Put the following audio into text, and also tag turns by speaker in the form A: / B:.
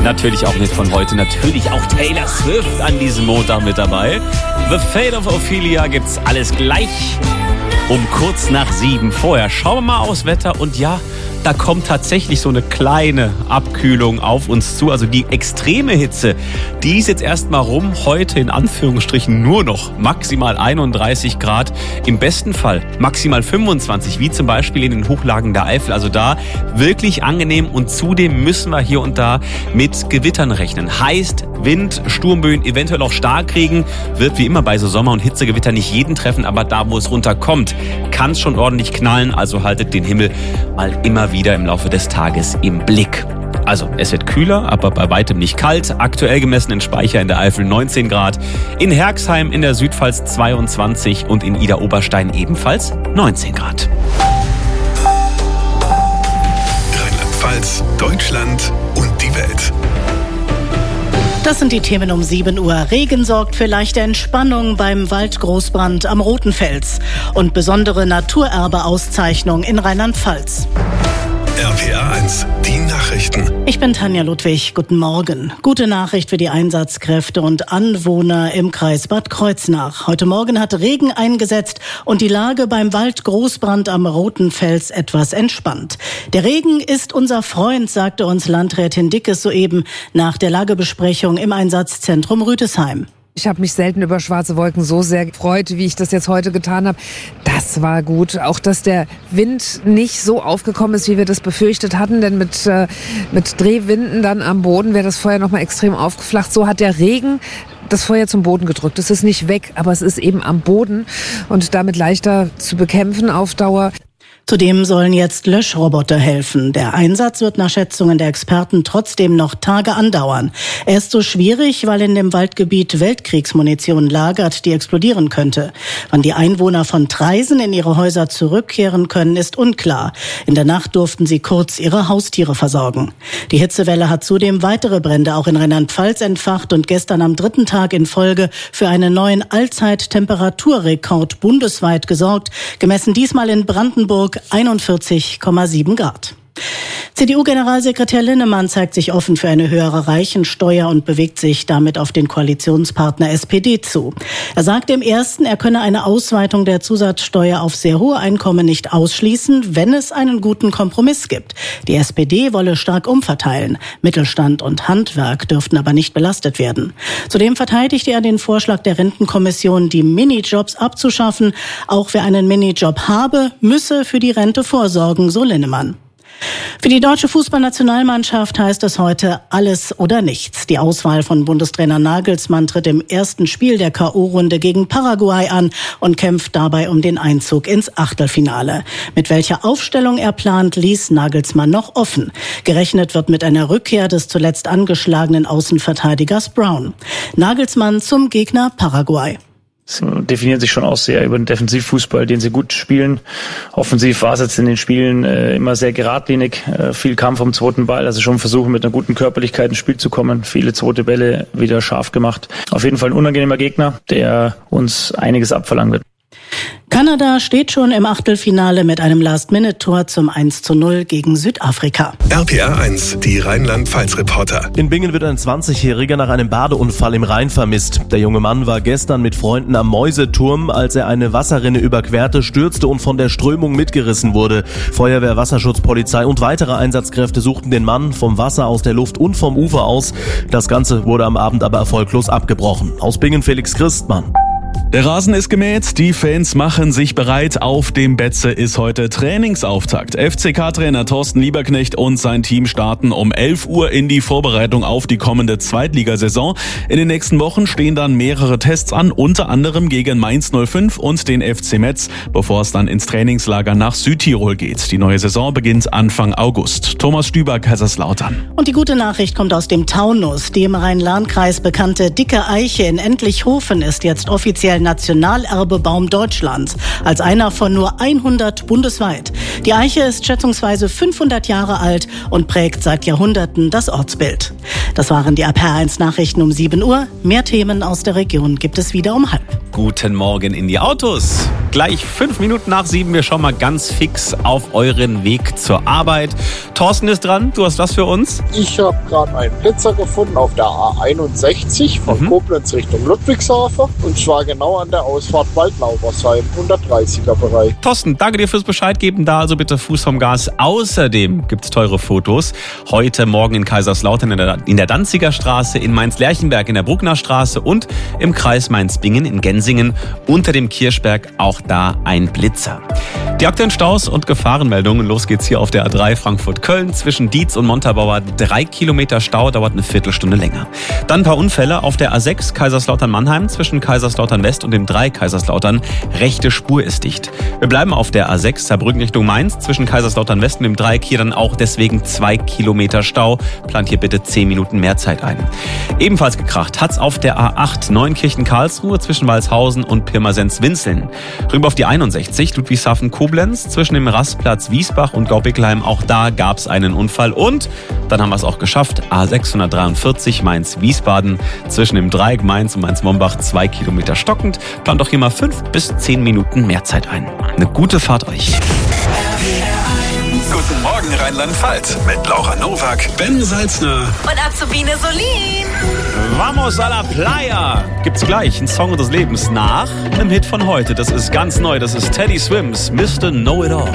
A: Natürlich auch nicht von heute, natürlich auch Taylor Swift an diesem Montag mit dabei. The Fate of Ophelia gibt's alles gleich um kurz nach 7. Vorher schauen wir mal aufs Wetter und ja, da kommt tatsächlich so eine kleine Abkühlung auf uns zu. Also die extreme Hitze, die ist jetzt erstmal rum. Heute in Anführungsstrichen nur noch maximal 31 Grad. Im besten Fall maximal 25, wie zum Beispiel in den Hochlagen der Eifel. Also da wirklich angenehm und zudem müssen wir hier und da mit Gewittern rechnen. Heißt Wind, Sturmböen, eventuell auch Starkregen. Wird wie immer bei so Sommer- und Hitzegewitter nicht jeden treffen, aber da, wo es runterkommt, kann es schon ordentlich knallen. Also haltet den Himmel mal immer wieder im Laufe des Tages im Blick. Also es wird kühler, aber bei weitem nicht kalt. Aktuell gemessen in Speicher in der Eifel 19 Grad, in Herxheim in der Südpfalz 22 und in Idar-Oberstein ebenfalls 19 Grad.
B: Rheinland-Pfalz, Deutschland und die Welt.
C: Das sind die Themen um 7 Uhr. Regen sorgt für leichte Entspannung beim Waldgroßbrand am Rotenfels und besondere Naturerbe-Auszeichnung in Rheinland-Pfalz.
B: RPA 1, die Nachrichten.
C: Ich bin Tanja Ludwig. Guten Morgen. Gute Nachricht für die Einsatzkräfte und Anwohner im Kreis Bad Kreuznach. Heute Morgen hat Regen eingesetzt und die Lage beim Waldgroßbrand am Rotenfels etwas entspannt. Der Regen ist unser Freund, sagte uns Landrätin Dickes soeben nach der Lagebesprechung im Einsatzzentrum Rütesheim.
D: Ich habe mich selten über schwarze Wolken so sehr gefreut, wie ich das jetzt heute getan habe. Das war gut. Auch, dass der Wind nicht so aufgekommen ist, wie wir das befürchtet hatten. Denn mit Drehwinden dann am Boden wäre das Feuer nochmal extrem aufgeflacht. So hat der Regen das Feuer zum Boden gedrückt. Es ist nicht weg, aber es ist eben am Boden und damit leichter zu bekämpfen auf Dauer.
C: Zudem sollen jetzt Löschroboter helfen. Der Einsatz wird nach Schätzungen der Experten trotzdem noch Tage andauern. Er ist so schwierig, weil in dem Waldgebiet Weltkriegsmunition lagert, die explodieren könnte. Wann die Einwohner von Traisen in ihre Häuser zurückkehren können, ist unklar. In der Nacht durften sie kurz ihre Haustiere versorgen. Die Hitzewelle hat zudem weitere Brände auch in Rheinland-Pfalz entfacht und gestern am 3. Tag in Folge für einen neuen Allzeit-Temperaturrekord bundesweit gesorgt, gemessen diesmal in Brandenburg 41,7 Grad. CDU-Generalsekretär Linnemann zeigt sich offen für eine höhere Reichensteuer und bewegt sich damit auf den Koalitionspartner SPD zu. Er sagt im Ersten, er könne eine Ausweitung der Zusatzsteuer auf sehr hohe Einkommen nicht ausschließen, wenn es einen guten Kompromiss gibt. Die SPD wolle stark umverteilen. Mittelstand und Handwerk dürften aber nicht belastet werden. Zudem verteidigt er den Vorschlag der Rentenkommission, die Minijobs abzuschaffen. Auch wer einen Minijob habe, müsse für die Rente vorsorgen, so Linnemann. Für die deutsche Fußballnationalmannschaft heißt es heute alles oder nichts. Die Auswahl von Bundestrainer Nagelsmann tritt im ersten Spiel der K.O.-Runde gegen Paraguay an und kämpft dabei um den Einzug ins Achtelfinale. Mit welcher Aufstellung er plant, ließ Nagelsmann noch offen. Gerechnet wird mit einer Rückkehr des zuletzt angeschlagenen Außenverteidigers Brown. Nagelsmann zum Gegner Paraguay.
E: Sie definieren sich schon auch sehr über den Defensivfußball, den sie gut spielen. Offensiv war es jetzt in den Spielen immer sehr geradlinig, viel Kampf um zweiten Ball, also schon versuchen mit einer guten Körperlichkeit ins Spiel zu kommen, viele zweite Bälle wieder scharf gemacht. Auf jeden Fall ein unangenehmer Gegner, der uns einiges abverlangen wird.
C: Kanada steht schon im Achtelfinale mit einem Last-Minute-Tor zum 1:0 gegen Südafrika.
B: RPA 1, die Rheinland-Pfalz-Reporter.
F: In Bingen wird ein 20-Jähriger nach einem Badeunfall im Rhein vermisst. Der junge Mann war gestern mit Freunden am Mäuseturm, als er eine Wasserrinne überquerte, stürzte und von der Strömung mitgerissen wurde. Feuerwehr, Wasserschutz, Polizei und weitere Einsatzkräfte suchten den Mann vom Wasser, aus der Luft und vom Ufer aus. Das Ganze wurde am Abend aber erfolglos abgebrochen. Aus Bingen Felix Christmann.
G: Der Rasen ist gemäht, die Fans machen sich bereit. Auf dem Betze ist heute Trainingsauftakt. FCK-Trainer Thorsten Lieberknecht und sein Team starten um 11 Uhr in die Vorbereitung auf die kommende Zweitligasaison. In den nächsten Wochen stehen dann mehrere Tests an, unter anderem gegen Mainz 05 und den FC Metz, bevor es dann ins Trainingslager nach Südtirol geht. Die neue Saison beginnt Anfang August. Thomas Stüber, Kaiserslautern.
C: Und die gute Nachricht kommt aus dem Taunus. Die im Rhein-Lahn-Kreis bekannte Dicke Eiche in Entlichhofen ist jetzt offiziell Nationalerbebaum Deutschlands, als einer von nur 100 bundesweit. Die Eiche ist schätzungsweise 500 Jahre alt und prägt seit Jahrhunderten das Ortsbild. Das waren die RPR1 Nachrichten um 7 Uhr. Mehr Themen aus der Region gibt es wieder um 6:30.
A: Guten Morgen in die Autos. Gleich 5 Minuten nach 7. Wir schauen mal ganz fix auf euren Weg zur Arbeit. Thorsten ist dran. Du hast was für uns?
H: Ich habe gerade einen Blitzer gefunden auf der A61 von Koblenz Richtung Ludwigshafen. Und zwar genau an der Ausfahrt Waldlaubersheim, 130er-Bereich.
A: Thorsten, danke dir fürs Bescheid geben. Da also bitte Fuß vom Gas. Außerdem gibt es teure Fotos. Heute Morgen in Kaiserslautern in der Danziger Straße, in Mainz-Lerchenberg in der Bruckner Straße und im Kreis Mainz-Bingen in Gensingen unter dem Kirchberg. Auch da ein Blitzer. Die aktuellen Staus und Gefahrenmeldungen. Los geht's hier auf der A3 Frankfurt-Köln. Zwischen Dietz und Montabaur 3 Kilometer Stau, dauert eine Viertelstunde länger. Dann ein paar Unfälle auf der A6 Kaiserslautern-Mannheim zwischen Kaiserslautern-West und dem 3 Kaiserslautern. Rechte Spur ist dicht. Wir bleiben auf der A6 Saarbrücken Richtung Mainz zwischen Kaiserslautern-West und dem Dreieck. Hier dann auch deswegen 2 Kilometer Stau. Plant hier bitte 10 Minuten mehr Zeit ein. Ebenfalls gekracht hat's auf der A8 Neunkirchen-Karlsruhe zwischen Walshausen und Pirmasens-Winzeln. Rüber auf die 61 Ludwigshafen-Koblenz zwischen dem Rastplatz Wiesbach und Gaubickelheim. Auch da gab's einen Unfall. Und dann haben wir es auch geschafft. A643 Mainz-Wiesbaden zwischen dem Dreieck Mainz und Mainz-Mombach 2 Kilometer stockend. Plant doch hier mal 5 bis 10 Minuten mehr Zeit ein. Eine gute Fahrt euch.
B: Guten Morgen Rheinland-Pfalz mit Laura Nowak, Ben Salzner
I: und Azubine Solin.
A: Vamos a la Playa. Gibt's gleich einen Song des Lebens nach einem Hit von heute. Das ist ganz neu. Das ist Teddy Swims, Mr. Know It All.